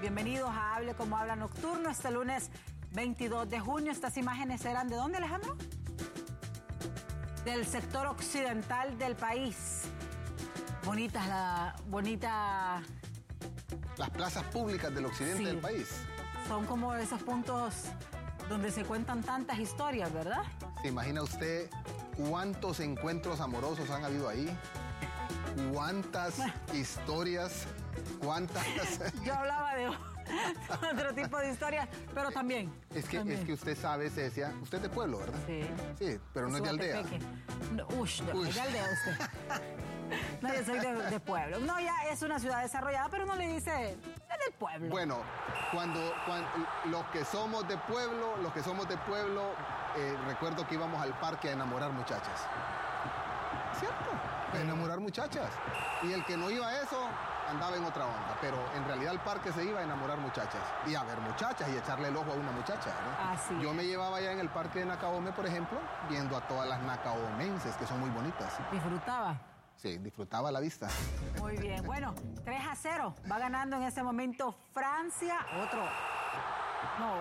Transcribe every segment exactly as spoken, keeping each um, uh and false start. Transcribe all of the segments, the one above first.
Bienvenidos a Hable Como Habla Nocturno este lunes veintidós de junio. Estas imágenes eran ¿de dónde, Alejandro? Del sector occidental del país. Bonitas, la bonita... Las plazas públicas del occidente sí, del país. Son como esos puntos donde se cuentan tantas historias, ¿verdad? ¿Se imagina usted cuántos encuentros amorosos han habido ahí? ¿Cuántas bueno. historias? ¿Cuántas? Yo hablaba de otro tipo de historias, pero también. Es que, también. es que usted sabe, Cecia, usted es de pueblo, ¿verdad? Sí. Sí, pero no es de aldea. No, ush, no, es de aldea usted. No, yo soy de, de pueblo. No, ya es una ciudad desarrollada, pero uno le dice, es del pueblo. Bueno, cuando, cuando los que somos de pueblo, los que somos de pueblo, eh, recuerdo que íbamos al parque a enamorar muchachas. ¿Cierto? A enamorar muchachas. Y el que no iba a eso, andaba en otra onda. Pero en realidad al parque se iba a enamorar muchachas. Y a ver muchachas y echarle el ojo a una muchacha, ¿verdad? Ah, sí. Yo me llevaba allá en el parque de Nacaome, por ejemplo, viendo a todas las nacaomenses, que son muy bonitas. ¿Disfrutaba? Sí, disfrutaba la vista. Muy bien. Bueno, tres a cero. Va ganando en este momento Francia. Otro. No.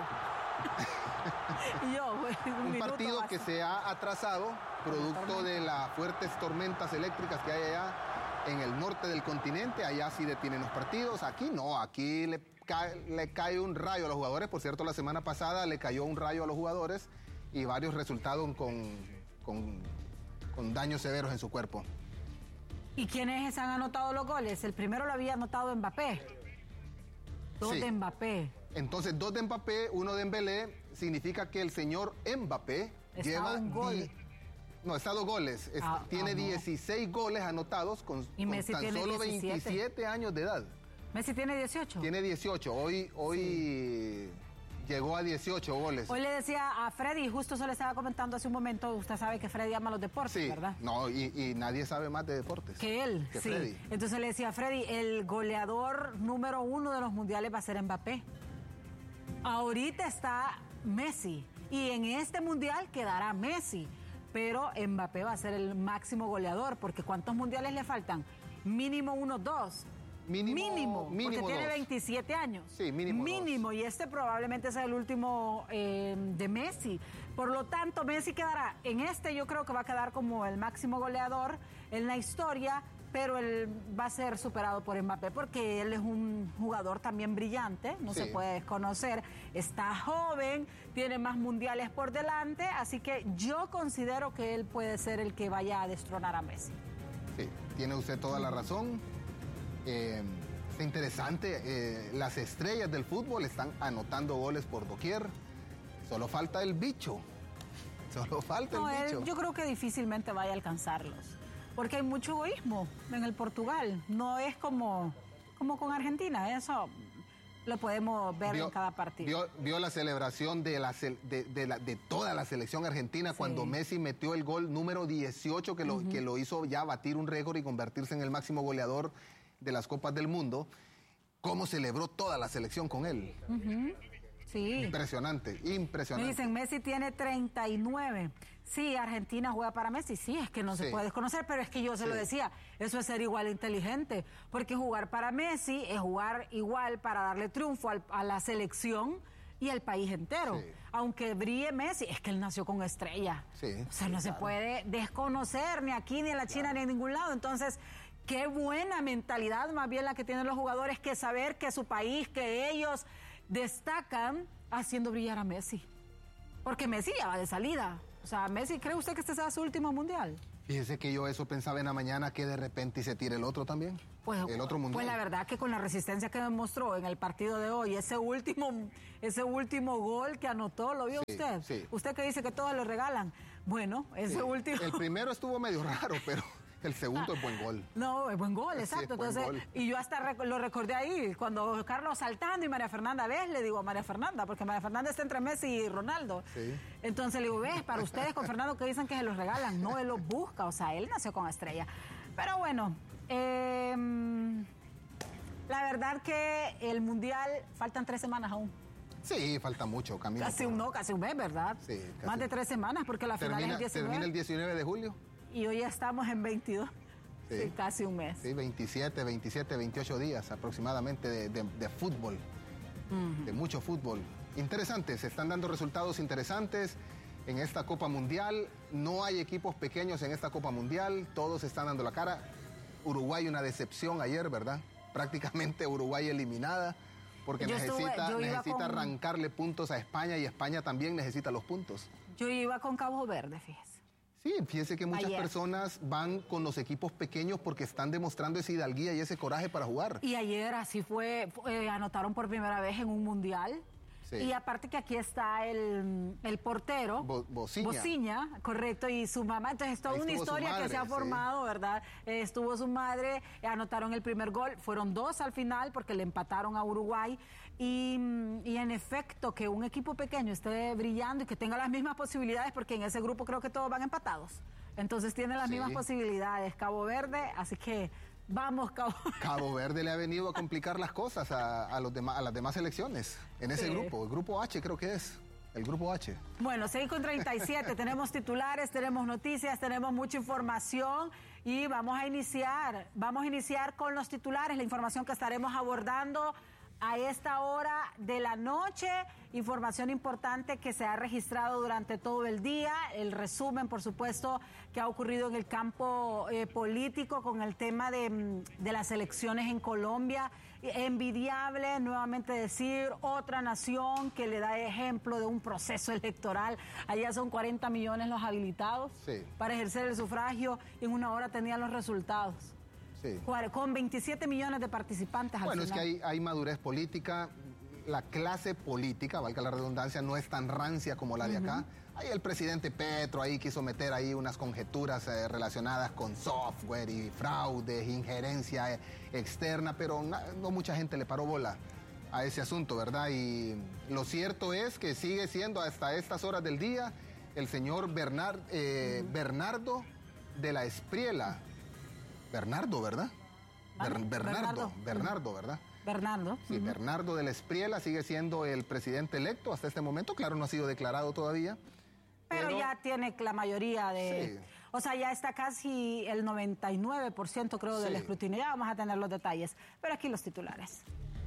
Yo, un, un partido basta. que se ha atrasado, producto de las fuertes tormentas eléctricas que hay allá en el norte del continente. Allá sí detienen los partidos. Aquí no, aquí le cae, le cae un rayo a los jugadores. Por cierto, la semana pasada le cayó un rayo a los jugadores y varios resultaron con, con, con daños severos en su cuerpo. ¿Y quiénes han anotado los goles? El primero lo había anotado Mbappé. Dos sí. de Mbappé. Entonces, dos de Mbappé, uno de Dembélé, significa que el señor Mbappé está lleva... un gol. No, está dos goles. Es, ah, tiene ah, no. dieciséis goles anotados con, y Messi con tan tiene solo diecisiete. veintisiete años de edad. ¿Messi tiene dieciocho? Tiene dieciocho. Hoy, hoy sí. llegó a dieciocho goles. Hoy le decía a Freddy, justo se le estaba comentando hace un momento, usted sabe que Freddy ama los deportes, sí, ¿verdad? No, y, y nadie sabe más de deportes. Que él, que sí. Freddy. Entonces le decía a Freddy, el goleador número uno de los mundiales va a ser Mbappé. Ahorita está Messi y en este mundial quedará Messi, pero Mbappé va a ser el máximo goleador, porque ¿cuántos mundiales le faltan? Mínimo unos dos. Mínimo, mínimo, mínimo porque tiene dos. veintisiete años. Sí, mínimo Mínimo, dos. y este probablemente sea el último eh, de Messi. Por lo tanto, Messi quedará, en este yo creo que va a quedar como el máximo goleador en la historia, pero él va a ser superado por Mbappé, porque él es un jugador también brillante, no sí. se puede desconocer, está joven, tiene más mundiales por delante, así que yo considero que él puede ser el que vaya a destronar a Messi. Sí, tiene usted toda la razón. Eh, es interesante, eh, las estrellas del fútbol están anotando goles por doquier. Solo falta el bicho. Solo falta no, el bicho. Él, yo creo que difícilmente vaya a alcanzarlos. Porque hay mucho egoísmo en el Portugal. No es como, como con Argentina. Eso lo podemos ver vio, en cada partido. Vio, vio la celebración de, la, de, de, la, de toda la selección argentina sí. cuando Messi metió el gol número dieciocho que lo, uh-huh. que lo hizo ya batir un récord y convertirse en el máximo goleador de las Copas del Mundo. ¿Cómo celebró toda la selección con él? Uh-huh. Sí. Impresionante, impresionante. Me dicen, Messi tiene treinta y nueve. Sí, Argentina juega para Messi, sí, es que no se sí. puede desconocer, pero es que yo se sí. lo decía, eso es ser igual inteligente, porque jugar para Messi es jugar igual para darle triunfo al, a la selección y al país entero. Sí. Aunque brille Messi, es que él nació con estrella. Sí, o sea, sí, no claro. se puede desconocer ni aquí, ni en la China, claro. ni en ningún lado. Entonces, qué buena mentalidad más bien la que tienen los jugadores, que saber que su país, que ellos destacan haciendo brillar a Messi. Porque Messi ya va de salida. O sea, Messi, ¿cree usted que este sea su último mundial? Fíjese que yo eso pensaba en la mañana, que de repente se tire el otro también. Pues, el otro mundial. Pues la verdad que con la resistencia que demostró en el partido de hoy, ese último, ese último gol que anotó, ¿lo vio sí, usted? Sí. Usted que dice que todos lo regalan. Bueno, ese sí. último... El primero estuvo medio raro, pero... El segundo es buen gol. No, es buen gol, exacto. Sí, Entonces, gol. Y yo hasta rec lo recordé ahí, cuando Carlos saltando y María Fernanda, ¿ves? Le digo a María Fernanda, porque María Fernanda está entre Messi y Ronaldo. Sí. Entonces le digo, ¿ves? Para ustedes con Fernando que dicen que se los regalan. No, él los busca, o sea, él nació con estrella. Pero bueno, eh, la verdad que el Mundial, faltan tres semanas aún. Sí, falta mucho, camino. Casi un no, casi un mes, ¿verdad? Sí. Casi. Más de tres semanas, porque la termina, final es el diecinueve. Termina el diecinueve de julio. Y hoy ya estamos en veintidós. Sí, sí, casi un mes. Sí, veintisiete, veintisiete, veintiocho días aproximadamente de, de, de fútbol. uh-huh. de mucho fútbol. Interesante, se están dando resultados interesantes en esta Copa Mundial. No hay equipos pequeños en esta Copa Mundial, todos están dando la cara. Uruguay una decepción ayer, ¿verdad? Prácticamente Uruguay eliminada, porque yo necesita, estuve, necesita con... arrancarle puntos a España y España también necesita los puntos. Yo iba con Cabo Verde, fíjese. Sí, fíjese que muchas ayer. personas van con los equipos pequeños porque están demostrando esa hidalguía y ese coraje para jugar. Y ayer así fue, eh, anotaron por primera vez en un mundial. Sí. Y aparte que aquí está el, el portero, Bo, Bociña. Bociña, correcto, y su mamá. Entonces es toda una historia madre, que se ha formado, sí. ¿verdad? Eh, estuvo su madre, eh, anotaron el primer gol, fueron dos al final porque le empataron a Uruguay. Y, y en efecto, que un equipo pequeño esté brillando y que tenga las mismas posibilidades, porque en ese grupo creo que todos van empatados. Entonces tiene las sí. mismas posibilidades Cabo Verde, así que... Vamos, Cabo Verde. Cabo Verde le ha venido a complicar las cosas a, a, los demás, a las demás selecciones en ese sí. grupo, el grupo H creo que es, el grupo H. Bueno, seis con treinta y siete, tenemos titulares, tenemos noticias, tenemos mucha información y vamos a iniciar, vamos a iniciar con los titulares, la información que estaremos abordando a esta hora de la noche, información importante que se ha registrado durante todo el día, el resumen, por supuesto, que ha ocurrido en el campo eh, político con el tema de, de las elecciones en Colombia. Envidiable, nuevamente decir, otra nación que le da ejemplo de un proceso electoral. Allá son cuarenta millones los habilitados sí. para ejercer el sufragio y en una hora tenían los resultados. Sí. Con veintisiete millones de participantes al Bueno, final. Es que hay, hay madurez política, la clase política, valga la redundancia, no es tan rancia como la de uh-huh. acá. Ahí el presidente Petro ahí quiso meter ahí unas conjeturas eh, relacionadas con software y fraudes, injerencia eh, externa, pero na, no mucha gente le paró bola a ese asunto, ¿verdad? Y lo cierto es que sigue siendo hasta estas horas del día el señor Bernard, eh, uh-huh. Bernardo de la Espriella. Bernardo, ¿verdad? ¿Vale? Ber Bernardo, Bernardo, Bernardo, ¿verdad? Bernardo. Sí, uh-huh. Bernardo de la Espriella sigue siendo el presidente electo hasta este momento. Claro, no ha sido declarado todavía. Pero, pero ya tiene la mayoría de... Sí. O sea, ya está casi el noventa y nueve por ciento, creo, del sí. escrutinio. Ya vamos a tener los detalles. Pero aquí los titulares.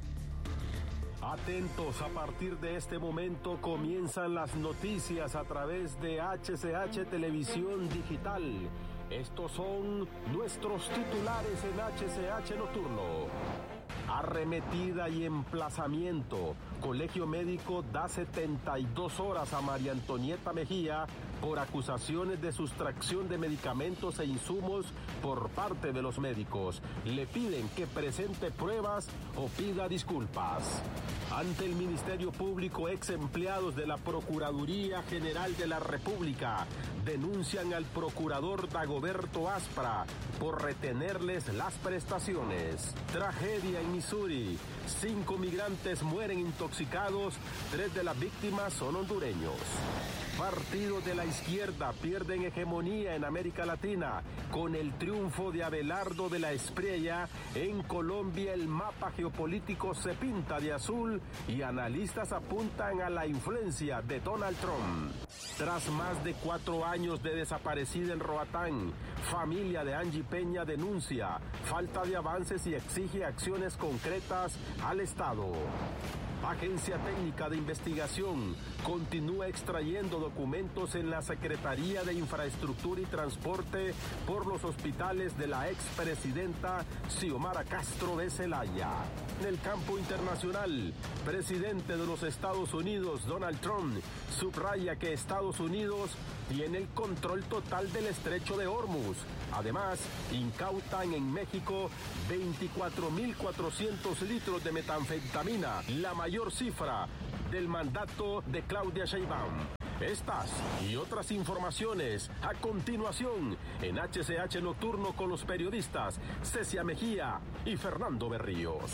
Atentos, a partir de este momento comienzan las noticias a través de H C H Televisión Digital. Estos son nuestros titulares en H C H Nocturno. Arremetida y emplazamiento. Colegio Médico da setenta y dos horas a María Antonieta Mejía por acusaciones de sustracción de medicamentos e insumos por parte de los médicos. Le piden que presente pruebas o pida disculpas. Ante el Ministerio Público, ex empleados de la Procuraduría General de la República denuncian al procurador Dagoberto Aspra por retenerles las prestaciones. Tragedia en Missouri. Cinco migrantes mueren intoxicados, tres de las víctimas son hondureños. Partidos de la izquierda pierden hegemonía en América Latina. Con el triunfo de Abelardo de la Espriella, en Colombia el mapa geopolítico se pinta de azul y analistas apuntan a la influencia de Donald Trump. Tras más de cuatro años de desaparecida en Roatán, familia de Angie Peña denuncia falta de avances y exige acciones concretas al Estado. Agencia Técnica de Investigación continúa extrayendo documentos en la Secretaría de Infraestructura y Transporte por los hospitales de la expresidenta Xiomara Castro de Celaya. En el campo internacional, presidente de los Estados Unidos, Donald Trump, subraya que Estados Unidos tiene el control total del estrecho de Hormuz. Además, incautan en México veinticuatro mil cuatrocientos litros de metanfetamina, la mayor cifra del mandato de Claudia Sheinbaum. Estas y otras informaciones a continuación en H C H Nocturno con los periodistas Cecia Mejía y Fernando Berríos.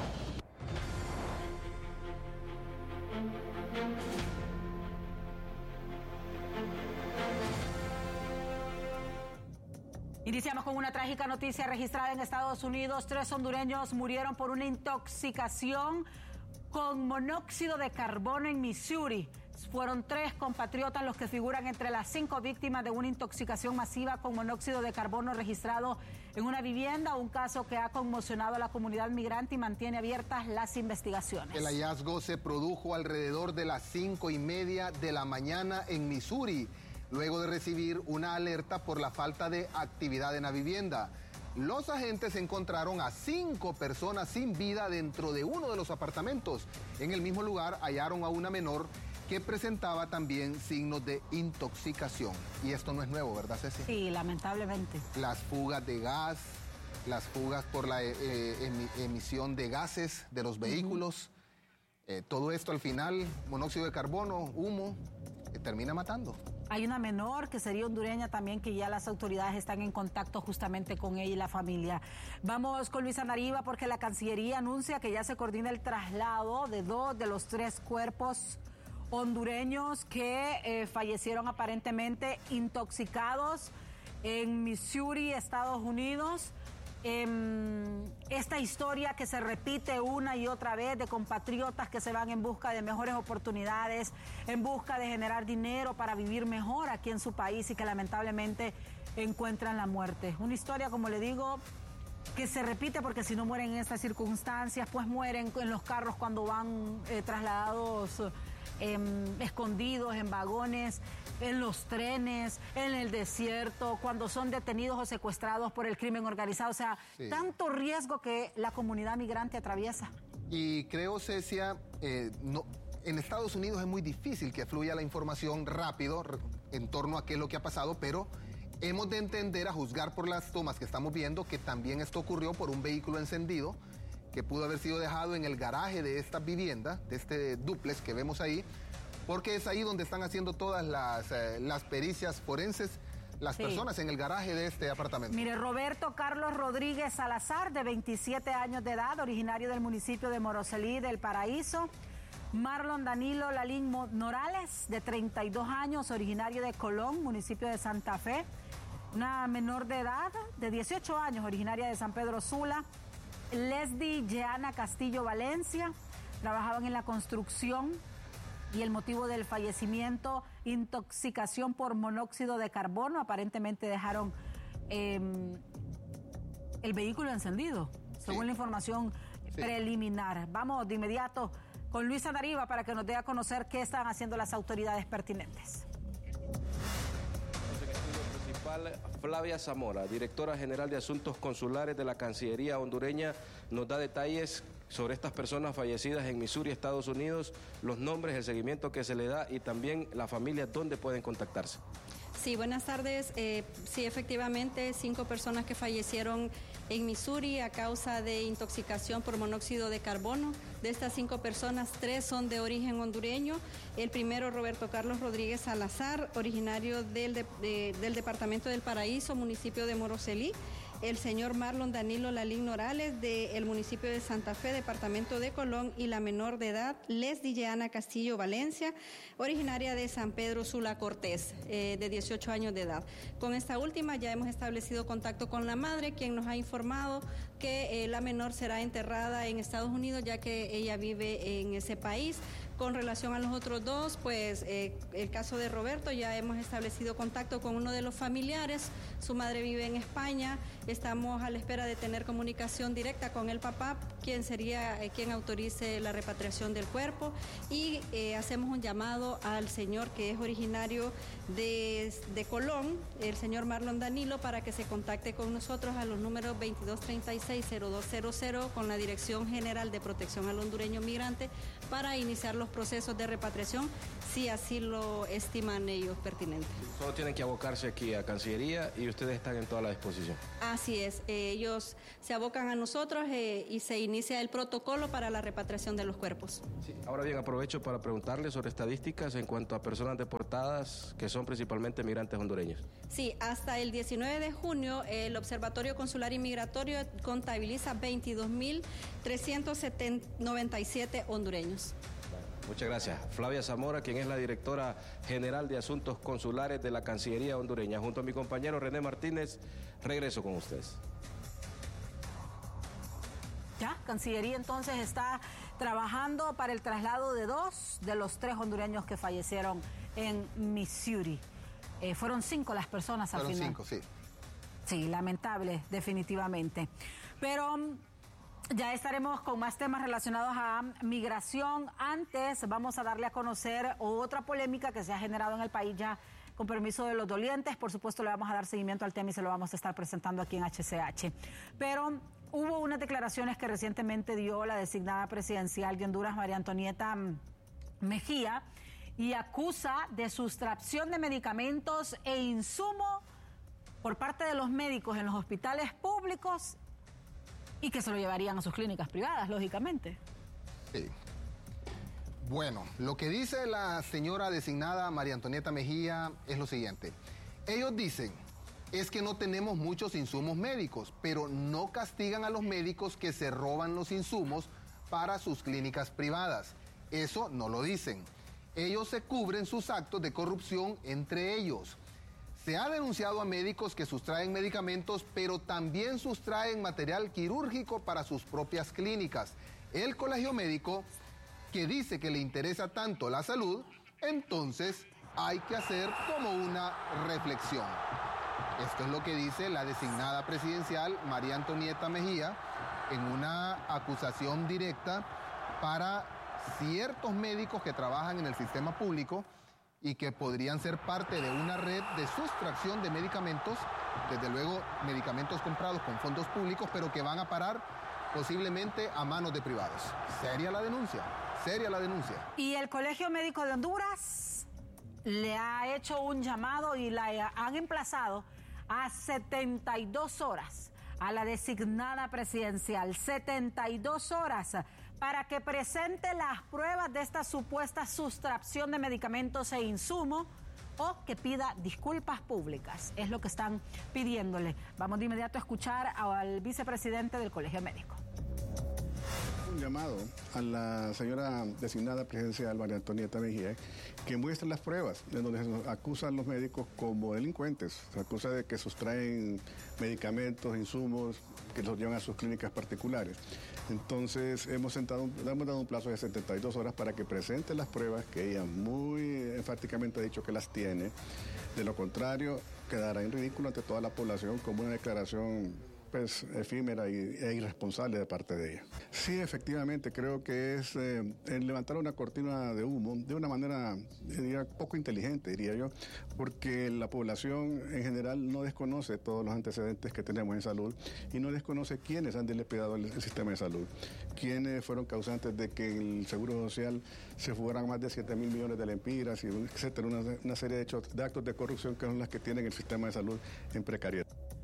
Iniciamos con una trágica noticia registrada en Estados Unidos. Tres hondureños murieron por una intoxicación con monóxido de carbono en Missouri. Fueron tres compatriotas los que figuran entre las cinco víctimas de una intoxicación masiva con monóxido de carbono registrado en una vivienda, un caso que ha conmocionado a la comunidad migrante y mantiene abiertas las investigaciones. El hallazgo se produjo alrededor de las cinco y media de la mañana en Missouri, luego de recibir una alerta por la falta de actividad en la vivienda. Los agentes encontraron a cinco personas sin vida dentro de uno de los apartamentos. En el mismo lugar hallaron a una menor que presentaba también signos de intoxicación. Y esto no es nuevo, ¿verdad, Ceci? Sí, lamentablemente. Las fugas de gas, las fugas por la eh, emisión de gases de los vehículos, uh-huh. eh, todo esto al final, monóxido de carbono, humo, eh, termina matando. Hay una menor que sería hondureña también, que ya las autoridades están en contacto justamente con ella y la familia. Vamos con Luisa Nariva, porque la Cancillería anuncia que ya se coordina el traslado de dos de los tres cuerpos hondureños que eh, fallecieron aparentemente intoxicados en Missouri, Estados Unidos. Eh, esta historia que se repite una y otra vez de compatriotas que se van en busca de mejores oportunidades, en busca de generar dinero para vivir mejor aquí en su país y que lamentablemente encuentran la muerte. Una historia, como le digo, que se repite porque si no mueren en estas circunstancias, pues mueren en los carros cuando van eh, trasladados Eh, escondidos en vagones, en los trenes, en el desierto, cuando son detenidos o secuestrados por el crimen organizado. O sea, sí. Tanto riesgo que la comunidad migrante atraviesa. Y creo, Cecia, eh, no, en Estados Unidos es muy difícil que fluya la información rápido en torno a qué es lo que ha pasado, pero hemos de entender, a juzgar por las tomas que estamos viendo, que también esto ocurrió por un vehículo encendido que pudo haber sido dejado en el garaje de esta vivienda, de este dúplex que vemos ahí, porque es ahí donde están haciendo todas las, eh, las pericias forenses, las sí. personas en el garaje de este apartamento. Mire, Roberto Carlos Rodríguez Salazar, de veintisiete años de edad, originario del municipio de Moroselí del Paraíso. Marlon Danilo Lalín Morales, de treinta y dos años, originario de Colón, municipio de Santa Fe. Una menor de edad, de dieciocho años, originaria de San Pedro Sula. Leslie Jeana Castillo Valencia, trabajaban en la construcción y el motivo del fallecimiento, intoxicación por monóxido de carbono. Aparentemente dejaron eh, el vehículo encendido, según sí. la información sí. preliminar. Vamos de inmediato con Luisa Nariva para que nos dé a conocer qué están haciendo las autoridades pertinentes. Flavia Zamora, directora general de Asuntos Consulares de la Cancillería hondureña, nos da detalles sobre estas personas fallecidas en Missouri, Estados Unidos, los nombres, el seguimiento que se le da y también la familia, dónde pueden contactarse. Sí, buenas tardes. Eh, sí, efectivamente, cinco personas que fallecieron en Missouri a causa de intoxicación por monóxido de carbono. De estas cinco personas, tres son de origen hondureño. El primero, Roberto Carlos Rodríguez Salazar, originario del, de, de, del departamento del Paraíso, municipio de Moroselí. El señor Marlon Danilo Lalín Morales, del municipio de Santa Fe, departamento de Colón, y la menor de edad, Leslie Jeana Castillo Valencia, originaria de San Pedro Sula Cortés, eh, de dieciocho años de edad. Con esta última ya hemos establecido contacto con la madre, quien nos ha informado que eh, la menor será enterrada en Estados Unidos, ya que ella vive en ese país. Con relación a los otros dos, pues eh, el caso de Roberto, ya hemos establecido contacto con uno de los familiares, su madre vive en España, estamos a la espera de tener comunicación directa con el papá, quien sería eh, quien autorice la repatriación del cuerpo, y eh, hacemos un llamado al señor que es originario de, de Colón, el señor Marlon Danilo, para que se contacte con nosotros a los números veintidós treinta y seis cero dos cero cero con la Dirección General de Protección al Hondureño Migrante para iniciar los procesos de repatriación, si así lo estiman ellos pertinente. Solo tienen que abocarse aquí a Cancillería y ustedes están en toda la disposición. Así es, eh, ellos se abocan a nosotros eh, y se inicia el protocolo para la repatriación de los cuerpos. Sí. Ahora bien, aprovecho para preguntarles sobre estadísticas en cuanto a personas deportadas que son principalmente migrantes hondureños. Sí, hasta el diecinueve de junio el Observatorio Consular y Migratorio contabiliza veintidós mil trescientos noventa y siete hondureños. Muchas gracias. Flavia Zamora, quien es la directora general de Asuntos Consulares de la Cancillería hondureña. Junto a mi compañero René Martínez, regreso con ustedes. Ya, Cancillería entonces está trabajando para el traslado de dos de los tres hondureños que fallecieron en Missouri. Eh, fueron cinco las personas al fueron final. Cinco, sí. Sí, lamentable, definitivamente. Pero um, ya estaremos con más temas relacionados a migración. Antes vamos a darle a conocer otra polémica que se ha generado en el país ya con permiso de los dolientes. Por supuesto, le vamos a dar seguimiento al tema y se lo vamos a estar presentando aquí en H C H. Pero hubo unas declaraciones que recientemente dio la designada presidencial de Honduras, María Antonieta Mejía, y acusa de sustracción de medicamentos e insumo por parte de los médicos en los hospitales públicos y que se lo llevarían a sus clínicas privadas, lógicamente. Sí. Bueno, lo que dice la señora designada María Antonieta Mejía es lo siguiente. Ellos dicen, es que no tenemos muchos insumos médicos, pero no castigan a los médicos que se roban los insumos para sus clínicas privadas. Eso no lo dicen. Ellos se cubren sus actos de corrupción entre ellos. Se ha denunciado a médicos que sustraen medicamentos, pero también sustraen material quirúrgico para sus propias clínicas. El colegio médico, que dice que le interesa tanto la salud, entonces hay que hacer como una reflexión. Esto es lo que dice la designada presidencial María Antonieta Mejía en una acusación directa para ciertos médicos que trabajan en el sistema público y que podrían ser parte de una red de sustracción de medicamentos, desde luego medicamentos comprados con fondos públicos, pero que van a parar posiblemente a manos de privados. Seria la denuncia, seria la denuncia. Y el Colegio Médico de Honduras le ha hecho un llamado y la han emplazado a setenta y dos horas a la designada presidencial, setenta y dos horas para que presente las pruebas de esta supuesta sustracción de medicamentos e insumos o que pida disculpas públicas. Es lo que están pidiéndole. Vamos de inmediato a escuchar al vicepresidente del Colegio Médico. Un llamado a la señora designada presidencial María Antonieta Mejía que muestre las pruebas en donde se acusan los médicos como delincuentes. Se acusa de que sustraen medicamentos, insumos, que los llevan a sus clínicas particulares. Entonces hemos, sentado, hemos dado un plazo de setenta y dos horas para que presente las pruebas, que ella muy enfáticamente ha dicho que las tiene. De lo contrario, quedará en ridículo ante toda la población como una declaración pues efímera y, e irresponsable de parte de ella. Sí, efectivamente, creo que es eh, levantar una cortina de humo de una manera, diría, poco inteligente, diría yo, porque la población en general no desconoce todos los antecedentes que tenemos en salud y no desconoce quiénes han dilapidado el, el sistema de salud, quiénes fueron causantes de que el Seguro Social se fugaran más de siete mil millones de lempiras, y etcétera, una, una serie de, hechos, de actos de corrupción que son las que tienen el sistema de salud en precariedad.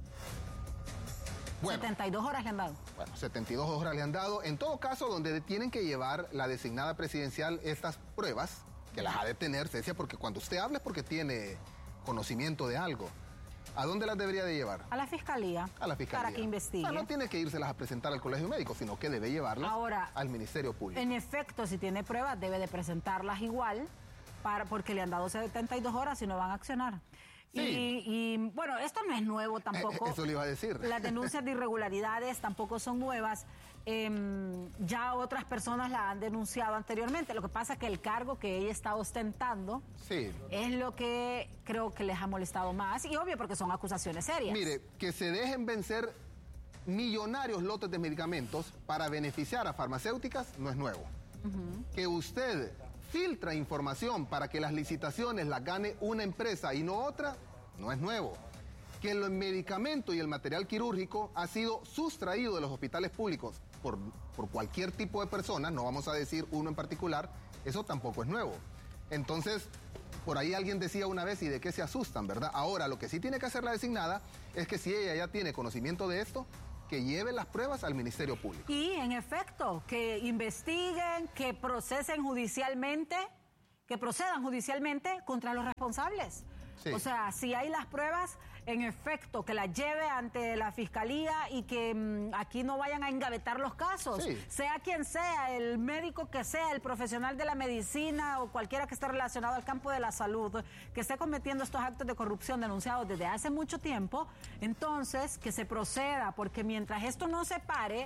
Bueno, setenta y dos horas le han dado. Bueno, setenta y dos horas le han dado. En todo caso, donde tienen que llevar la designada presidencial estas pruebas, que las ha de tener, Cecia, porque cuando usted habla es porque tiene conocimiento de algo. ¿A dónde las debería de llevar? A la fiscalía. A la fiscalía. Para que investigue. No, no tiene que írselas a presentar al colegio médico, sino que debe llevarlas Ahora, al Ministerio Público. En efecto, si tiene pruebas, debe de presentarlas igual, para, porque le han dado setenta y dos horas y no van a accionar. Sí. Y, y bueno, esto no es nuevo tampoco. Eh, eso le iba a decir. Las denuncias de irregularidades tampoco son nuevas. Eh, ya otras personas la han denunciado anteriormente. Lo que pasa es que el cargo que ella está ostentando sí. es lo que creo que les ha molestado más. Y obvio, porque son acusaciones serias. Mire, que se dejen vencer millonarios lotes de medicamentos para beneficiar a farmacéuticas no es nuevo. Uh-huh. Que usted filtra información para que las licitaciones las gane una empresa y no otra, no es nuevo. Que el medicamento y el material quirúrgico ha sido sustraído de los hospitales públicos por, por cualquier tipo de persona, no vamos a decir uno en particular, eso tampoco es nuevo. Entonces, por ahí alguien decía una vez, ¿y de qué se asustan, verdad? Ahora, lo que sí tiene que hacer la designada es que si ella ya tiene conocimiento de esto, que lleve las pruebas al Ministerio Público. Y, en efecto, que investiguen, que procesen judicialmente, que procedan judicialmente contra los responsables. Sí. O sea, si hay las pruebas, en efecto, que las lleve ante la Fiscalía y que mmm, aquí no vayan a engavetar los casos. Sí. Sea quien sea, el médico que sea, el profesional de la medicina o cualquiera que esté relacionado al campo de la salud, que esté cometiendo estos actos de corrupción denunciados desde hace mucho tiempo, entonces que se proceda, porque mientras esto no se pare,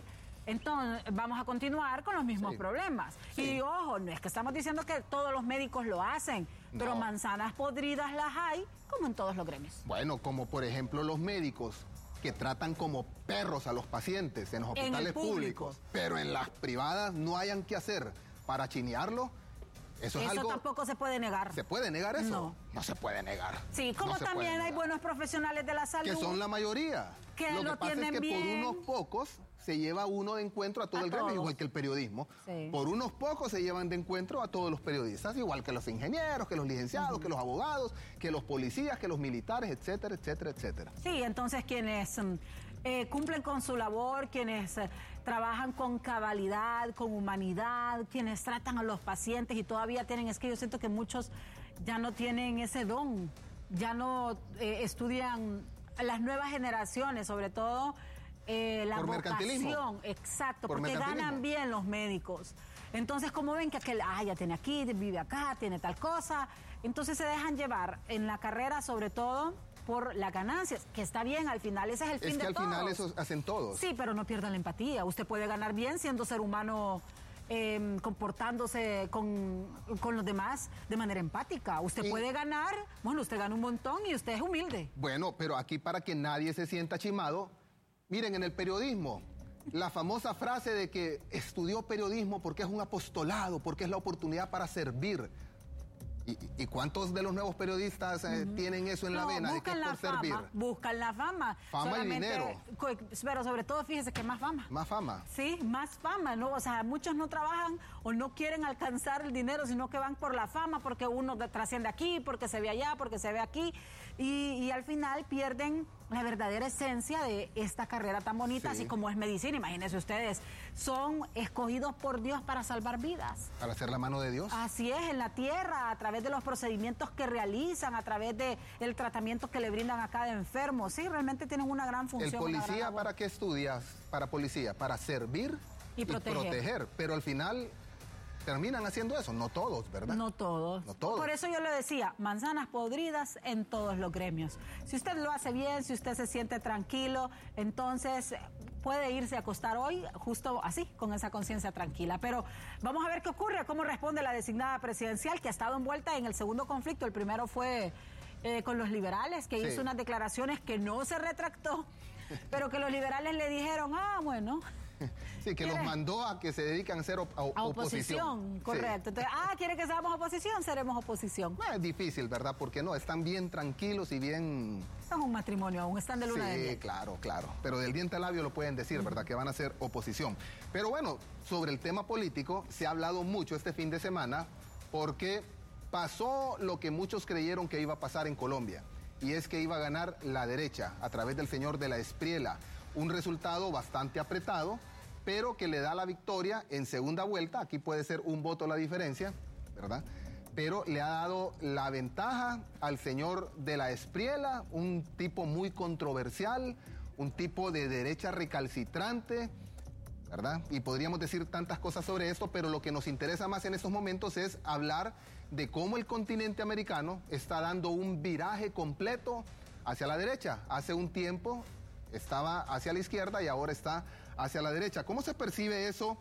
entonces vamos a continuar con los mismos Sí. problemas. Sí. Y ojo, no es que estamos diciendo que todos los médicos lo hacen, No. pero manzanas podridas las hay, como en todos los gremios. Bueno, como por ejemplo los médicos que tratan como perros a los pacientes en los En el hospitales público. públicos, pero en las privadas no hayan que hacer para chinearlo. Eso es Eso algo... tampoco se puede negar. ¿Se puede negar eso? No. No se puede negar. Sí, como No se también puede hay negar. buenos profesionales de la salud. Que son la mayoría. Que lo que lo pasa es tienen que bien. por unos pocos se lleva uno de encuentro a todo A el gremio, todos. igual que el periodismo. Sí. Por unos pocos se llevan de encuentro a todos los periodistas, igual que los ingenieros, que los licenciados, uh-huh. que los abogados, que los policías, que los militares, etcétera, etcétera, etcétera. Sí, entonces quienes eh, cumplen con su labor, quienes eh, trabajan con cabalidad, con humanidad, quienes tratan a los pacientes y todavía tienen, es que yo siento que muchos ya no tienen ese don, ya no eh, estudian las nuevas generaciones, sobre todo eh, la Por mercantilismo. vocación, exacto, Por porque mercantilismo. ganan bien los médicos. Entonces, como ven que aquel, ah, ya tiene aquí, vive acá, tiene tal cosa, entonces se dejan llevar en la carrera, sobre todo por las ganancias, que está bien, al final ese es el fin Es que de al todos. final eso hacen todos. Sí, pero no pierdan la empatía. Usted puede ganar bien siendo ser humano, eh, comportándose con, con los demás de manera empática. Usted Y- puede ganar, bueno, usted gana un montón y usted es humilde. Bueno, pero aquí para que nadie se sienta chimado, miren, en el periodismo, la famosa frase de que estudió periodismo porque es un apostolado, porque es la oportunidad para servir. ¿Y, y cuántos de los nuevos periodistas eh, uh-huh. tienen eso en la No, vena de que es buscan por la fama, servir? buscan la fama. Fama y Solamente- dinero. co- Pero sobre todo, fíjese que más fama. Más fama. Sí, más fama, ¿no? O sea, muchos no trabajan o no quieren alcanzar el dinero, sino que van por la fama, porque uno de- trasciende aquí, porque se ve allá, porque se ve aquí, y, y al final pierden la verdadera esencia de esta carrera tan bonita, Sí. así como es medicina. Imagínense ustedes, son escogidos por Dios para salvar vidas. Para hacer la mano de Dios. Así es, en la tierra, a través de los procedimientos que realizan, a través del tratamiento que le brindan a cada enfermo. Sí, realmente tienen una gran El función. una gran policía, labor. ¿para qué estudias? Para policía, para servir Y proteger. Pero al final terminan haciendo eso. No todos, ¿verdad? No todos. No todos. Por eso yo le decía, manzanas podridas en todos los gremios. Si usted lo hace bien, si usted se siente tranquilo, entonces puede irse a acostar hoy justo así, con esa conciencia tranquila. Pero vamos a ver qué ocurre, cómo responde la designada presidencial, que ha estado envuelta en el segundo conflicto. El primero fue eh, con los liberales, que Sí. hizo unas declaraciones que no se retractó, pero que los liberales le dijeron, ah, bueno... Sí, que los ¿Quiere? mandó a que se dedican a ser op- a- A oposición. oposición, Sí. correcto. Entonces, ah, ¿quiere que seamos oposición? Seremos oposición. No, es difícil, ¿verdad? Porque no, están bien tranquilos y bien... Son un matrimonio aún, están de luna de Sí, miel. claro, claro. Pero del diente al labio lo pueden decir, ¿verdad? Que van a ser oposición. Pero bueno, sobre el tema político se ha hablado mucho este fin de semana porque pasó lo que muchos creyeron que iba a pasar en Colombia. Y es que iba a ganar la derecha a través del señor de la Espriella. Un resultado bastante apretado, pero que le da la victoria en segunda vuelta. Aquí puede ser un voto la diferencia, ¿verdad? Pero le ha dado la ventaja al señor de la Espriella, un tipo muy controversial, un tipo de derecha recalcitrante, ¿verdad? Y podríamos decir tantas cosas sobre esto, pero lo que nos interesa más en estos momentos es hablar de cómo el continente americano está dando un viraje completo hacia la derecha. Hace un tiempo estaba hacia la izquierda y ahora está hacia la derecha. ¿Cómo se percibe eso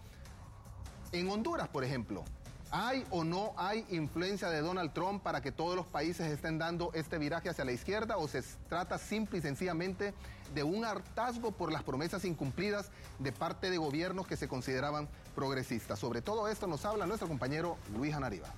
en Honduras, por ejemplo? ¿Hay o no hay influencia de Donald Trump para que todos los países estén dando este viraje hacia la izquierda, o se trata simple y sencillamente de un hartazgo por las promesas incumplidas de parte de gobiernos que se consideraban progresistas? Sobre todo esto nos habla nuestro compañero Luis Anariba.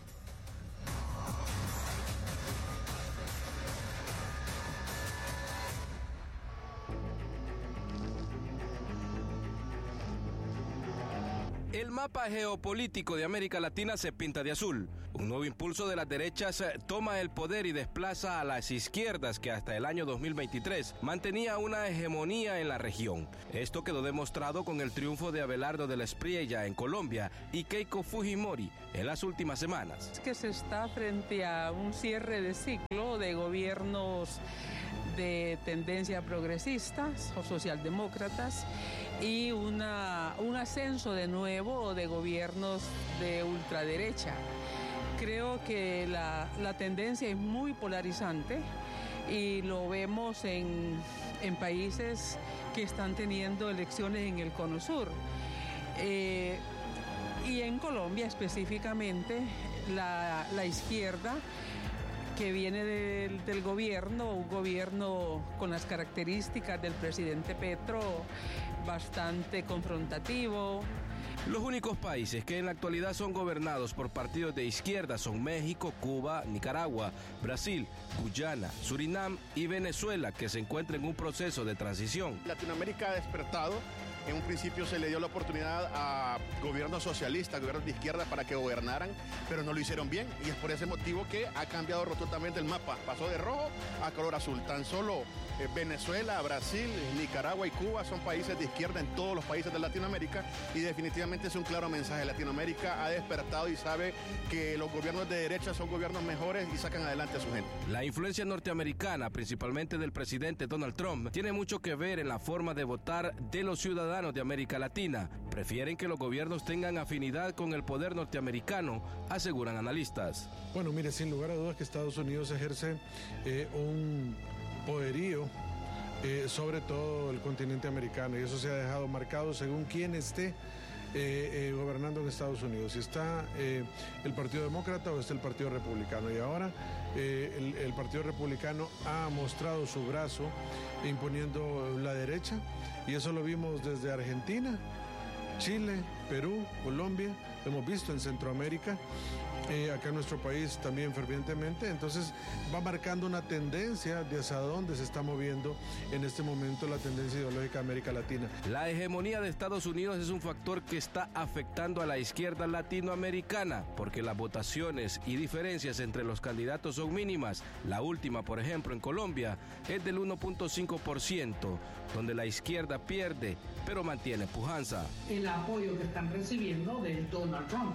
El mapa geopolítico de América Latina se pinta de azul. Un nuevo impulso de las derechas toma el poder y desplaza a las izquierdas que hasta el año dos mil veintitrés mantenía una hegemonía en la región. Esto quedó demostrado con el triunfo de Abelardo de la Espriella en Colombia y Keiko Fujimori en las últimas semanas. Es que se está frente a un cierre de ciclo de gobiernos de tendencia progresistas o socialdemócratas y una, un ascenso de nuevo de gobiernos de ultraderecha. Creo que la, la tendencia es muy polarizante y lo vemos en, en países que están teniendo elecciones en el Cono Sur. Eh, y en Colombia específicamente, la, la izquierda que viene del, del gobierno, un gobierno con las características del presidente Petro, bastante confrontativo. Los únicos países que en la actualidad son gobernados por partidos de izquierda son México, Cuba, Nicaragua, Brasil, Guyana, Surinam y Venezuela, que se encuentran en un proceso de transición. Latinoamérica ha despertado. En un principio se le dio la oportunidad a gobiernos socialistas, gobiernos de izquierda para que gobernaran, pero no lo hicieron bien y es por ese motivo que ha cambiado rotundamente el mapa. Pasó de rojo a color azul. Tan solo eh, Venezuela, Brasil, Nicaragua y Cuba son países de izquierda en todos los países de Latinoamérica y definitivamente es un claro mensaje. Latinoamérica ha despertado y sabe que los gobiernos de derecha son gobiernos mejores y sacan adelante a su gente. La influencia norteamericana, principalmente del presidente Donald Trump, tiene mucho que ver en la forma de votar de los ciudadanos de América Latina. Prefieren que los gobiernos tengan afinidad con el poder norteamericano, aseguran analistas. Bueno, mire, sin lugar a dudas que Estados Unidos ejerce eh, un poderío eh, sobre todo el continente americano y eso se ha dejado marcado según quién esté Eh, eh, gobernando en Estados Unidos, si está eh, el Partido Demócrata o está el Partido Republicano. Y ahora eh, el, el Partido Republicano ha mostrado su brazo imponiendo la derecha y eso lo vimos desde Argentina, Chile, Perú, Colombia, lo hemos visto en Centroamérica, eh, acá en nuestro país también fervientemente. Entonces va marcando una tendencia de hacia dónde se está moviendo en este momento la tendencia ideológica de América Latina. La hegemonía de Estados Unidos es un factor que está afectando a la izquierda latinoamericana porque las votaciones y diferencias entre los candidatos son mínimas. La última, por ejemplo, en Colombia es del uno punto cinco por ciento, donde la izquierda pierde, pero mantiene pujanza. El apoyo que están recibiendo de Donald Trump,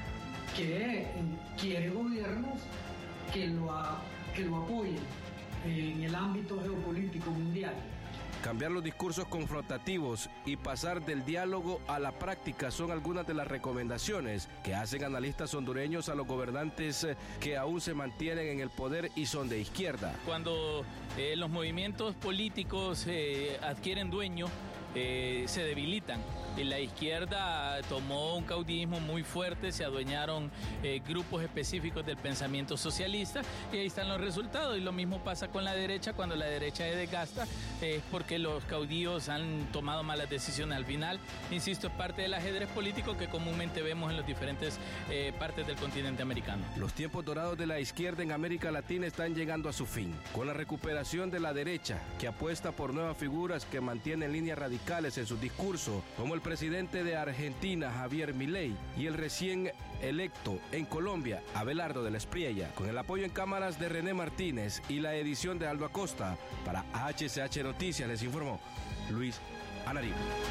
que quiere gobiernos que lo, a, que lo apoyen en el ámbito geopolítico mundial. Cambiar los discursos confrontativos y pasar del diálogo a la práctica son algunas de las recomendaciones que hacen analistas hondureños a los gobernantes que aún se mantienen en el poder y son de izquierda. Cuando eh, los movimientos políticos eh, adquieren dueño, eh, se debilitan. La izquierda tomó un caudillismo muy fuerte, se adueñaron eh, grupos específicos del pensamiento socialista y ahí están los resultados. Y lo mismo pasa con la derecha, cuando la derecha se desgasta es eh, porque los caudillos han tomado malas decisiones. Al final, insisto, es parte del ajedrez político que comúnmente vemos en las diferentes eh, partes del continente americano. Los tiempos dorados de la izquierda en América Latina están llegando a su fin, con la recuperación de la derecha, que apuesta por nuevas figuras que mantienen líneas radicales en su discurso, como el presidente de Argentina, Javier Milei, y el recién electo en Colombia, Abelardo de la Espriella, con el apoyo en cámaras de René Martínez y la edición de Aldo Acosta. Para H C H Noticias les informó Luis Anarí.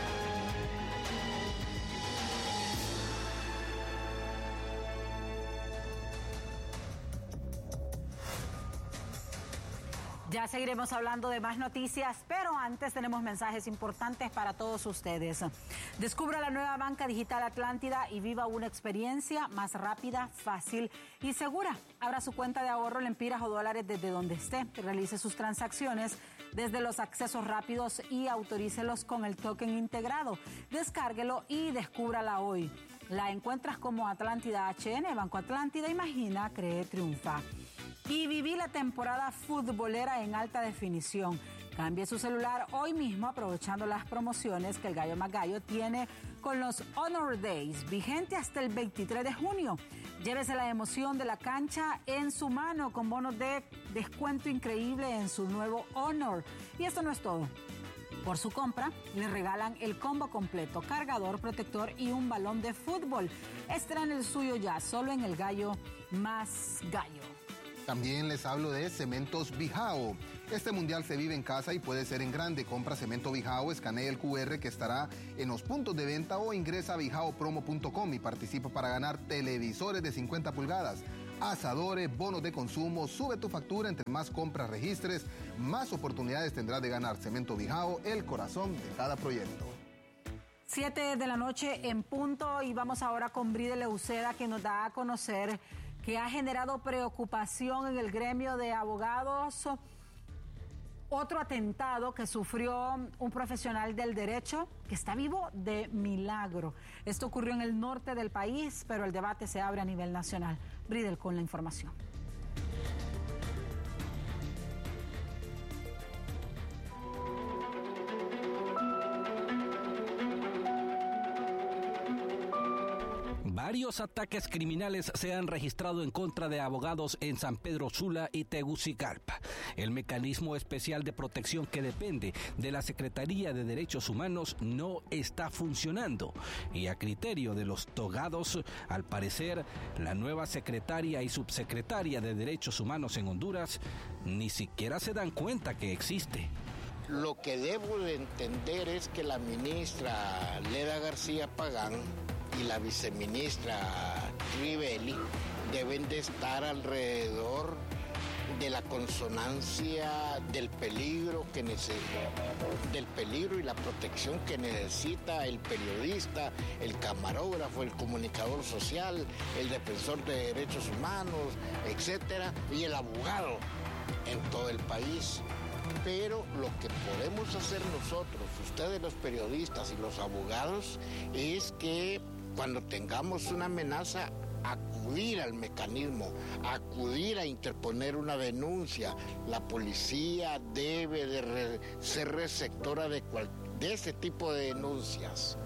Ya seguiremos hablando de más noticias, pero antes tenemos mensajes importantes para todos ustedes. Descubra la nueva banca digital Atlántida y viva una experiencia más rápida, fácil y segura. Abra su cuenta de ahorro en lempiras o dólares desde donde esté. Realice sus transacciones desde los accesos rápidos y autorícelos con el token integrado. Descárguelo y descúbrala hoy. La encuentras como Atlántida H N, Banco Atlántida, imagina, cree, triunfa. Y viví la temporada futbolera en alta definición. Cambie su celular hoy mismo aprovechando las promociones que el Gallo Más Gallo tiene con los Honor Days, vigente hasta el veintitrés de junio. Llévese la emoción de la cancha en su mano con bonos de descuento increíble en su nuevo Honor. Y esto no es todo. Por su compra, le regalan el combo completo, cargador, protector y un balón de fútbol. Estrena el suyo ya, solo en el Gallo Más Gallo. También les hablo de Cementos Bijao. Este mundial se vive en casa y puede ser en grande. Compra Cemento Bijao, escanea el cu erre que estará en los puntos de venta o ingresa a bijao promo punto com y participa para ganar televisores de cincuenta pulgadas, asadores, bonos de consumo. Sube tu factura, entre más compras registres, más oportunidades tendrás de ganar. Cemento Bijao, el corazón de cada proyecto. Siete de la noche en punto y vamos ahora con Bride Leuceda, que nos da a conocer que ha generado preocupación en el gremio de abogados otro atentado que sufrió un profesional del derecho que está vivo de milagro. Esto ocurrió en el norte del país, pero el debate se abre a nivel nacional. Bridel con la información. Varios ataques criminales se han registrado en contra de abogados en San Pedro Sula y Tegucigalpa. El mecanismo especial de protección que depende de la Secretaría de Derechos Humanos no está funcionando. Y a criterio de los togados, al parecer, la nueva secretaria y subsecretaria de Derechos Humanos en Honduras ni siquiera se dan cuenta que existe. Lo que debo de entender es que la ministra Leda García Pagán y la viceministra Rivelli deben de estar alrededor de la consonancia del peligro que necesita, del peligro y la protección que necesita el periodista, el camarógrafo, el comunicador social, el defensor de derechos humanos, etcétera, y el abogado en todo el país. Pero lo que podemos hacer nosotros, ustedes los periodistas y los abogados, es que cuando tengamos una amenaza, acudir al mecanismo, acudir a interponer una denuncia. La policía debe de re, ser receptora de, cual, de ese tipo de denuncias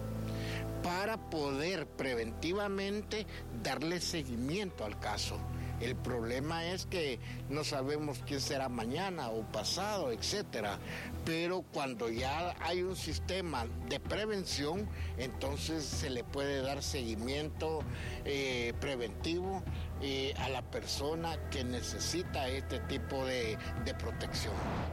para poder preventivamente darle seguimiento al caso. El problema es que no sabemos quién será mañana o pasado, etcétera. Pero cuando ya hay un sistema de prevención, entonces se le puede dar seguimiento eh, preventivo eh, a la persona que necesita este tipo de, de protección.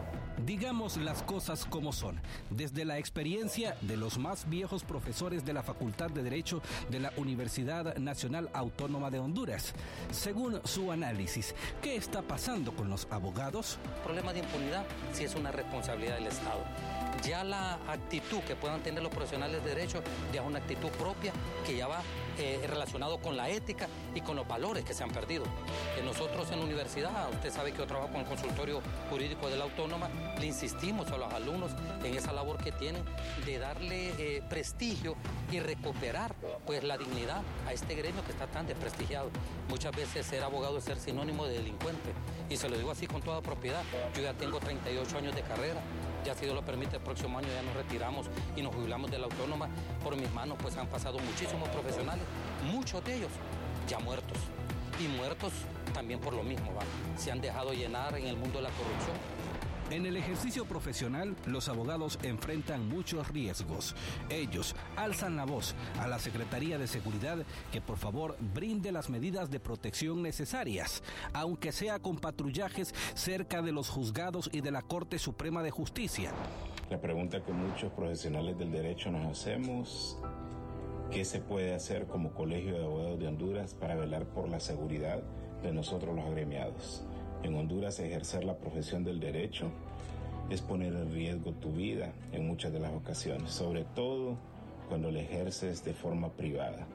Digamos las cosas como son, desde la experiencia de los más viejos profesores de la Facultad de Derecho de la Universidad Nacional Autónoma de Honduras. Según su análisis, ¿qué está pasando con los abogados? El problema de impunidad sí es una responsabilidad del Estado. Ya la actitud que puedan tener los profesionales de derecho ya es una actitud propia que ya va eh, relacionado con la ética y con los valores que se han perdido. Eh, nosotros en la universidad, usted sabe que yo trabajo con el consultorio jurídico de la Autónoma, le insistimos a los alumnos en esa labor que tienen de darle eh, prestigio y recuperar pues la dignidad a este gremio que está tan desprestigiado. Muchas veces ser abogado es ser sinónimo de delincuente, y se lo digo así con toda propiedad. Yo ya tengo treinta y ocho años de carrera. Ya si Dios lo permite, el próximo año ya nos retiramos y nos jubilamos de la Autónoma. Por mis manos pues han pasado muchísimos profesionales, muchos de ellos ya muertos. Y muertos también por lo mismo, ¿va? Se han dejado llenar en el mundo de la corrupción. En el ejercicio profesional, los abogados enfrentan muchos riesgos. Ellos alzan la voz a la Secretaría de Seguridad que por favor brinde las medidas de protección necesarias, aunque sea con patrullajes cerca de los juzgados y de la Corte Suprema de Justicia. La pregunta que muchos profesionales del derecho nos hacemos: ¿qué se puede hacer como Colegio de Abogados de Honduras para velar por la seguridad de nosotros los agremiados? En Honduras, ejercer la profesión del derecho es poner en riesgo tu vida en muchas de las ocasiones, sobre todo cuando la ejerces de forma privada.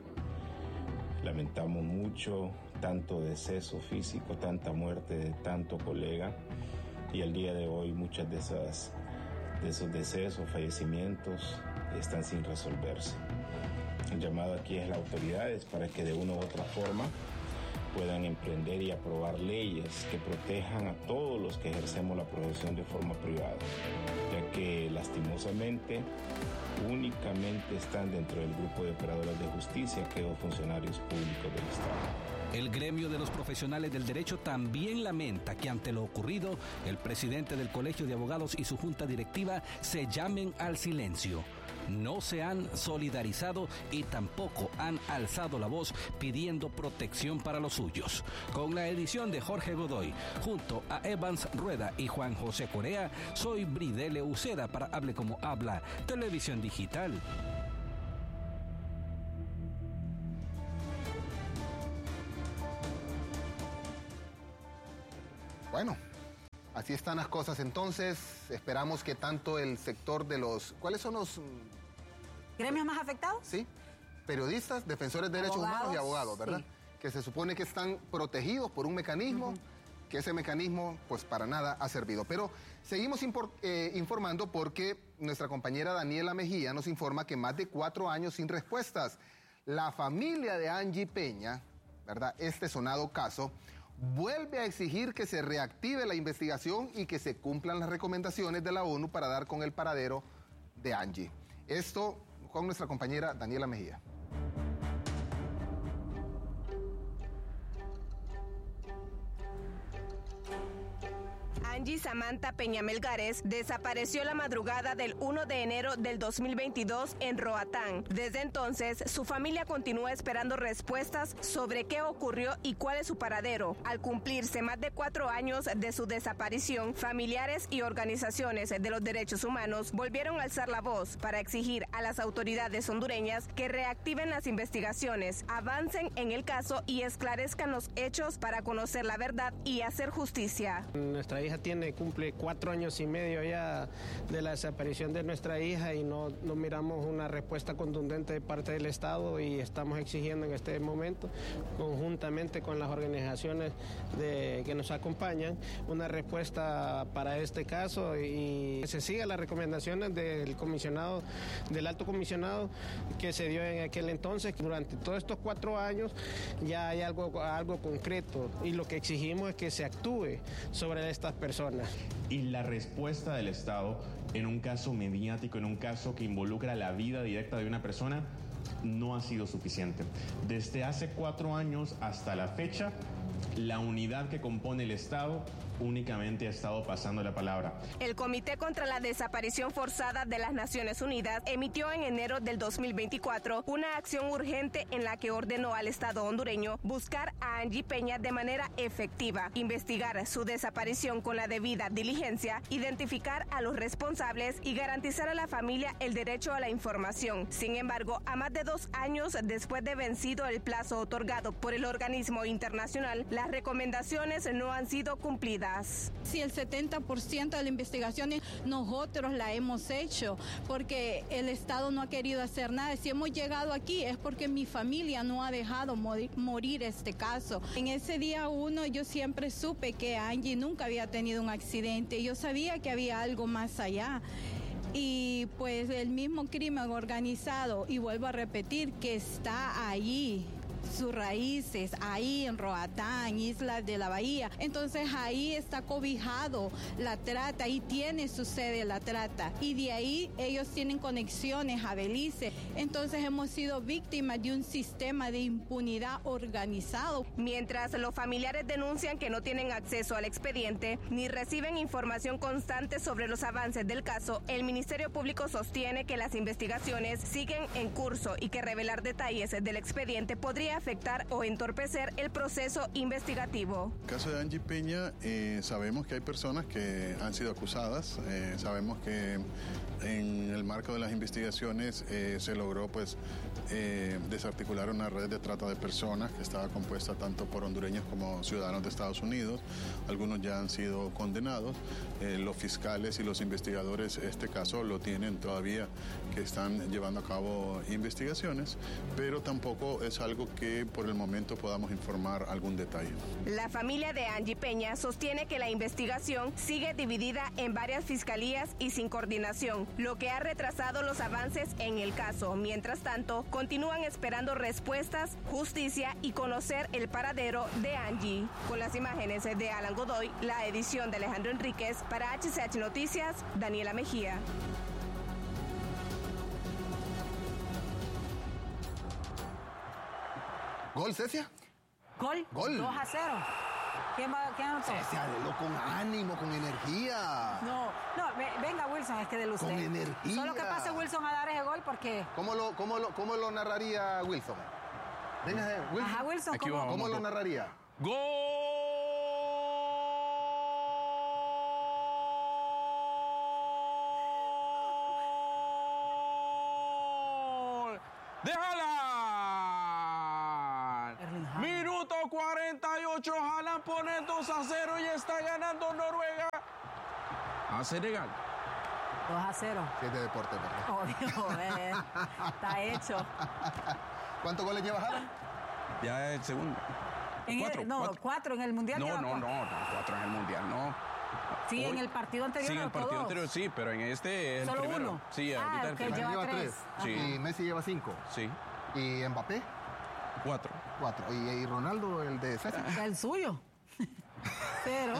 Lamentamos mucho tanto deceso físico, tanta muerte de tanto colega, y al día de hoy muchas de esas de esos decesos, fallecimientos están sin resolverse. El llamado aquí es a las autoridades para que de una u otra forma puedan emprender y aprobar leyes que protejan a todos los que ejercemos la profesión de forma privada, ya que lastimosamente únicamente están dentro del grupo de operadores de justicia aquellos funcionarios públicos del Estado. El gremio de los profesionales del derecho también lamenta que ante lo ocurrido, el presidente del Colegio de Abogados y su junta directiva se llamen al silencio. No se han solidarizado y tampoco han alzado la voz pidiendo protección para los suyos. Con la edición de Jorge Godoy, junto a Evans Rueda y Juan José Corea, soy Bridel Uceda para Hable Como Habla, Televisión Digital. Bueno, así están las cosas entonces. Esperamos que tanto el sector de los... ¿Cuáles son los...? ¿Gremios más afectados? Sí, periodistas, defensores de derechos abogados, humanos y abogados, ¿verdad? Sí. Que se supone que están protegidos por un mecanismo, uh-huh. que ese mecanismo pues para nada ha servido. Pero seguimos impor, eh, informando porque nuestra compañera Daniela Mejía nos informa que más de cuatro años sin respuestas. La familia de Angie Peña, ¿verdad? Este sonado caso, vuelve a exigir que se reactive la investigación y que se cumplan las recomendaciones de la ONU para dar con el paradero de Angie. Esto con nuestra compañera Daniela Mejía. Angie Samantha Peña Melgares desapareció la madrugada del primero de enero del dos mil veintidós en Roatán. Desde entonces, su familia continúa esperando respuestas sobre qué ocurrió y cuál es su paradero. Al cumplirse más de cuatro años de su desaparición, familiares y organizaciones de los derechos humanos volvieron a alzar la voz para exigir a las autoridades hondureñas que reactiven las investigaciones, avancen en el caso y esclarezcan los hechos para conocer la verdad y hacer justicia. Nuestra hija tiene, cumple cuatro años y medio ya de la desaparición de nuestra hija y no, no miramos una respuesta contundente de parte del Estado y estamos exigiendo en este momento, conjuntamente con las organizaciones de, que nos acompañan, una respuesta para este caso y que se siga las recomendaciones del comisionado, del alto comisionado que se dio en aquel entonces. Durante todos estos cuatro años ya hay algo, algo concreto y lo que exigimos es que se actúe sobre estas personas. Y la respuesta del Estado en un caso mediático, en un caso que involucra la vida directa de una persona, no ha sido suficiente. Desde hace cuatro años hasta la fecha, la unidad que compone el Estado únicamente ha estado pasando la palabra. El Comité contra la Desaparición Forzada de las Naciones Unidas emitió en enero del dos mil veinticuatro una acción urgente en la que ordenó al Estado hondureño buscar a Angie Peña de manera efectiva, investigar su desaparición con la debida diligencia, identificar a los responsables y garantizar a la familia el derecho a la información. Sin embargo, a más de dos años después de vencido el plazo otorgado por el organismo internacional, las recomendaciones no han sido cumplidas. Si el setenta por ciento de la investigación nosotros la hemos hecho porque el Estado no ha querido hacer nada. Si hemos llegado aquí es porque mi familia no ha dejado morir, morir este caso. En ese día uno yo siempre supe que Angie nunca había tenido un accidente. Yo sabía que había algo más allá. Y pues el mismo crimen organizado, y vuelvo a repetir, que está allí. Sus raíces ahí en Roatán, Islas de la Bahía. Entonces ahí está cobijado la trata, ahí tiene su sede la trata y de ahí ellos tienen conexiones a Belice. Entonces hemos sido víctimas de un sistema de impunidad organizado. Mientras los familiares denuncian que no tienen acceso al expediente ni reciben información constante sobre los avances del caso, el Ministerio Público sostiene que las investigaciones siguen en curso y que revelar detalles del expediente podría afectar o entorpecer el proceso investigativo. En el caso de Angie Peña, eh, sabemos que hay personas que han sido acusadas, eh, sabemos que en el marco de las investigaciones eh, se logró pues eh, desarticular una red de trata de personas que estaba compuesta tanto por hondureños como ciudadanos de Estados Unidos. Algunos ya han sido condenados. Eh, los fiscales y los investigadores este caso lo tienen todavía, que están llevando a cabo investigaciones, pero tampoco es algo que por el momento podamos informar algún detalle. La familia de Angie Peña sostiene que la investigación sigue dividida en varias fiscalías y sin coordinación, lo que ha retrasado los avances en el caso. Mientras tanto, continúan esperando respuestas, justicia y conocer el paradero de Angie. Con las imágenes de Alan Godoy, la edición de Alejandro Enríquez, para H C H Noticias, Daniela Mejía. ¿Gol, Cecia? ¿Gol? Gol. dos a cero. ¿Quién va, quién anotó? Cecia, delo con ánimo, con energía. No, no, ve, venga Wilson, es que de usted. Con energía. Solo que pase Wilson a dar ese gol porque... ¿Cómo lo, cómo lo, cómo lo narraría Wilson? Venga, Wilson. Ajá, Wilson, Aquí ¿cómo? ¿Cómo vamos, lo narraría? ¡Gol! ¡Déjala! Minuto cuarenta y ocho, Haaland pone dos a cero y está ganando Noruega a Senegal. dos a cero. Sí, es de deporte, ¿verdad? Obvio, eh, está hecho. ¿Cuántos goles lleva Haaland? Ya es el segundo. En el- cuatro, no, cuatro. cuatro en el Mundial. No, lleva no, cuatro. no, no, cuatro en el Mundial, no. Sí, Hoy- en el partido anterior. Sí, en el anotó partido dos. anterior sí, pero en este es el Solo primero. uno. Sí, Ah, ahorita ok, el primero. lleva Lleva tres. tres. Sí. Y Messi lleva cinco. Sí. ¿Y Mbappé? Cuatro. Cuatro. ¿Y, y Ronaldo, el de César? El suyo. Pero.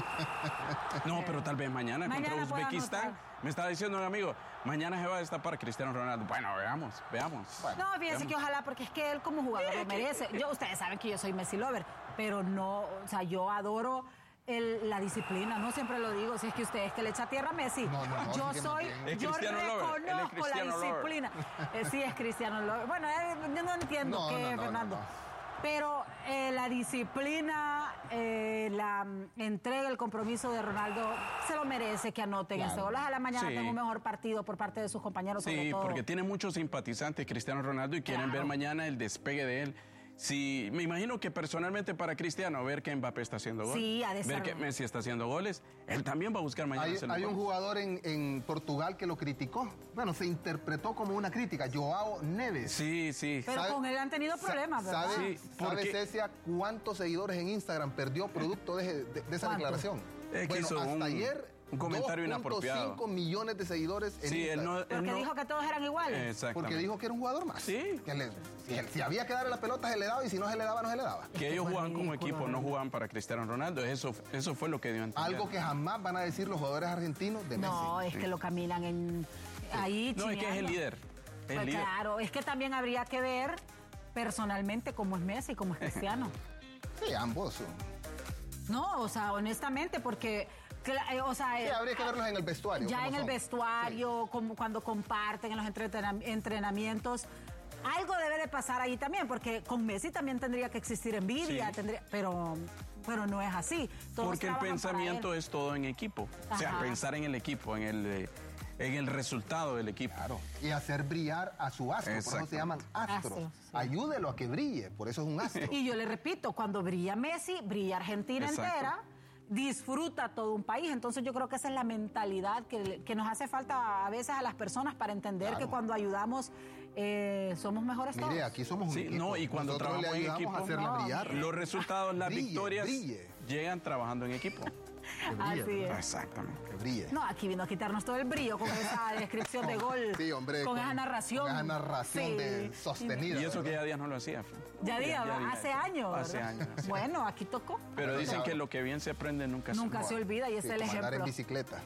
No, pero tal vez mañana, Mañana contra puede Uzbekistán. anotar. Me estaba diciendo un amigo, mañana se va a destapar Cristiano Ronaldo. Bueno, veamos, veamos. No, fíjense veamos. que ojalá, porque es que él como jugador lo merece. Yo, ustedes saben que yo soy Messi lover, pero no, o sea, yo adoro el- la disciplina, no siempre lo digo, si es que ustedes que le echa tierra a Messi. No, no, no, yo sí que soy, más bien. Es yo Cristiano lover, él es reconozco la Cristiano lover. disciplina. Eh, sí, es Cristiano lover. Bueno, eh, yo no entiendo No, qué no, es no, Fernando. no, no. Pero eh, la disciplina, eh, la mm, entrega, el compromiso de Ronaldo, se lo merece que anoten Claro. ese gol. Ojalá mañana Sí. tenga un mejor partido por parte de sus compañeros, sobre Sí, todo. porque tiene muchos simpatizantes Cristiano Ronaldo y quieren Claro. ver mañana el despegue de él. Sí, me imagino que personalmente para Cristiano, ver que Mbappé está haciendo goles, Sí, ha de ver ser. que Messi está haciendo goles, él también va a buscar mañana Hay, hacer los hay un goles. jugador en, en Portugal que lo criticó. Bueno, se interpretó como una crítica. Joao Neves. Sí, sí. Pero ¿Sabe- con él han tenido problemas, ¿verdad? ¿Sabe, Sí, ¿sabe porque- Cecia, cuántos seguidores en Instagram perdió producto de, de- de esa ¿Cuántos? declaración? Es que bueno, hizo hasta un- ayer, un comentario inapropiado. cinco millones de seguidores en Sí, él Instagram. no, él Porque no- dijo que todos eran iguales. Exactamente. Porque dijo que era un jugador más. Sí. Que le- si, si había que darle la pelota, se le daba, y si no se le daba, no se le daba. que ellos fue jugaban como ridículo, equipo, no ¿no? jugaban para Cristiano Ronaldo. Eso, eso fue lo que dio a entender. Algo que jamás van a decir los jugadores argentinos de Messi. No, es que lo caminan en ahí. No, es que es el chineando. líder. Es Pues líder. claro, es que también habría que ver personalmente cómo es Messi, cómo es Cristiano. Sí, ambos. son. No, o sea, honestamente, porque, cla- eh, o sea, Sí, eh, habría que verlos en el vestuario. ya cómo en el son. vestuario, como cuando comparten en los entretena- entrenamientos. Algo debe de pasar ahí también, porque con Messi también tendría que existir envidia, Sí. tendría, pero, pero no es así. Todos Porque el trabajan para pensamiento él. es todo en equipo. O sea, Ajá. pensar en el equipo, en el, eh, en el resultado del equipo. Claro. Y hacer brillar a su astro. Por eso se Exactamente. llaman astros. Astros, sí. Ayúdelo a que brille. Por eso es un astro. Y yo le repito, cuando brilla Messi, brilla Argentina Exacto. entera, disfruta todo un país. Entonces yo creo que esa es la mentalidad que, que nos hace falta a veces a las personas para entender Claro. que cuando ayudamos eh, somos mejores todos. Mire, aquí somos un Sí, equipo. no, y cuando Nosotros le trabajamos en ayudamos equipo, a hacerla No, brillar. los resultados, las Brille, victorias brille. llegan trabajando en equipo. Que brille, Así ¿verdad? es. Exactamente. Que brille. No, aquí vino a quitarnos todo el brillo con esa descripción de gol. Sí, hombre. Con, esa narración. Con esa narración Sí. de sostenida. Y eso que ¿verdad? ya Díaz no lo hacía. Ya diga, Ya Díaz. hace años. Hace ¿verdad? años. hace Bueno, aquí tocó. Pero dicen Claro. que lo que bien se aprende nunca, Nunca se se olvida y ese Sí, es el como andar en ejemplo. bicicleta.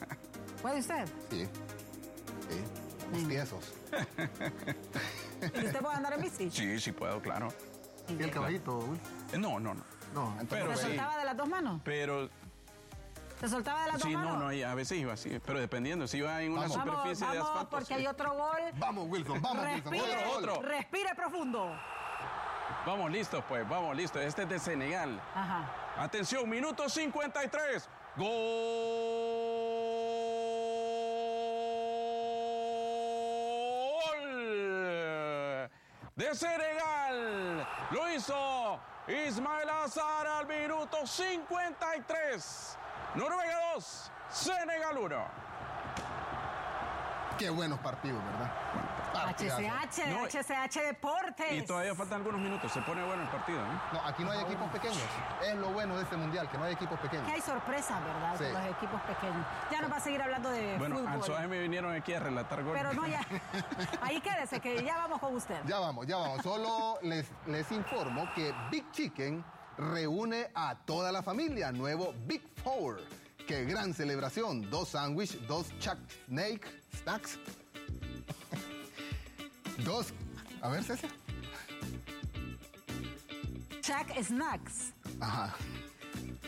¿Puede usted? Sí. Sí. Los tiesos. ¿Y usted puede andar en bici? Sí, sí puedo, claro. ¿Y el caballito, Will? Eh, No, no, no. No, entonces Pero ¿Se sí. soltaba de las dos manos? Pero ¿Se soltaba de las sí, dos manos? no, no, y a veces iba así, pero dependiendo, si iba en una Vamos. superficie vamos, de vamos, asfalto. porque sí. hay otro gol. Vamos, Wilson, vamos, Wilson. Respire, Otro, otro. respire profundo. Vamos listos, pues, vamos listos. Este es de Senegal. Ajá. Atención, minuto cincuenta y tres. Gol de Senegal. Lo hizo Ismael Azar al minuto cincuenta y tres. Noruega dos, Senegal uno. Qué buenos partidos, ¿verdad? H C H, No, H C H Deportes. Y todavía faltan algunos minutos. Se pone bueno el partido, ¿eh? No, aquí no hay equipos pequeños. Es lo bueno de este mundial, que no hay equipos pequeños. Que hay sorpresas, ¿verdad? Sí. Con los equipos pequeños. Ya nos va a seguir hablando de Bueno, al fútbol. suave me vinieron aquí a relatar gol. Pero no, ya. Ahí quédese, que ya vamos con usted. Ya vamos, ya vamos. Solo les, les informo que Big Chicken reúne a toda la familia. Nuevo Big Four. ¡Qué gran celebración! Dos sándwiches, dos Chuck Snake Snacks. Dos... A ver, César. Chuck Snacks. Ajá.